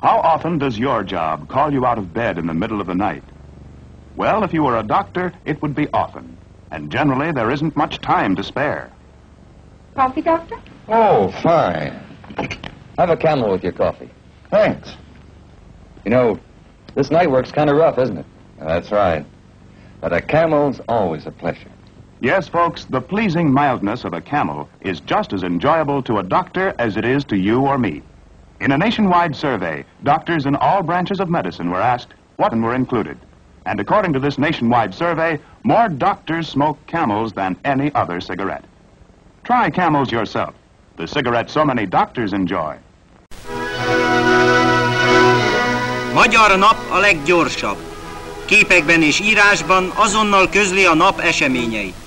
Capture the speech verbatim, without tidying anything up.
How often does your job call you out of bed in the middle of the night? Well, if you were a doctor, it would be often. And generally, there isn't much time to spare. Coffee, Doctor? Oh, fine. Have a Camel with your coffee. Thanks. You know, this night work's kind of rough, isn't it? That's right. But a Camel's always a pleasure. Yes, folks, the pleasing mildness of a Camel is just as enjoyable to a doctor as it is to you or me. In a nationwide survey, doctors in all branches of medicine were asked what were included. And according to this nationwide survey, more doctors smoke Camels than any other cigarette. Try Camels yourself, the cigarette so many doctors enjoy. Magyar Nap a leggyorsabb. Képekben és írásban azonnal közli a nap eseményeit.